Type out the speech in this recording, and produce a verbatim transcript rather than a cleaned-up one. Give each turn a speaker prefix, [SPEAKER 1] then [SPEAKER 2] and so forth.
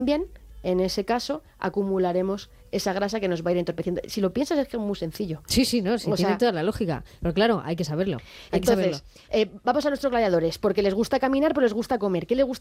[SPEAKER 1] bien, en ese caso, acumularemos esa grasa que nos va a ir entorpeciendo. Si lo piensas, es que es muy sencillo.
[SPEAKER 2] Sí, sí, no, sí,
[SPEAKER 1] O
[SPEAKER 2] tiene
[SPEAKER 1] sea,
[SPEAKER 2] toda la lógica. Pero claro, hay que saberlo. Hay
[SPEAKER 1] entonces,
[SPEAKER 2] que saberlo.
[SPEAKER 1] eh, vamos a nuestros gladiadores, porque les gusta caminar, pero les gusta comer. ¿Qué les gusta